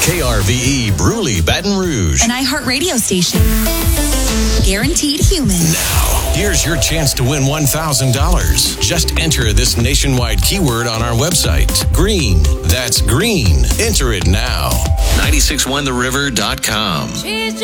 KRVE Bruley, Baton Rouge. An iHeartRadio station. Guaranteed human. Now, here's your chance to win $1,000. Just enter this nationwide keyword on our website. Green. That's green. Enter it now. 961theriver.com.